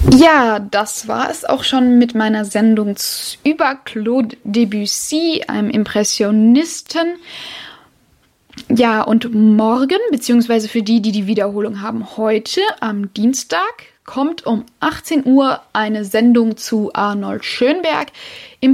Ja, das war es auch schon mit meiner Sendung über Claude Debussy, einem Impressionisten. Ja, und morgen, beziehungsweise für die, die die Wiederholung haben, heute am Dienstag, kommt um 18 Uhr eine Sendung zu Arnold Schönberg im